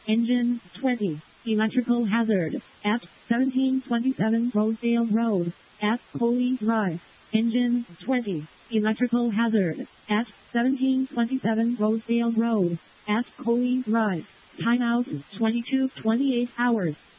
Engine 20. Electrical hazard. At 1727 Rosedale Road. At Coley Drive. Engine 20. Electrical hazard. At 1727 Rosedale Road. At Coley Drive. Timeout 22:28 hours.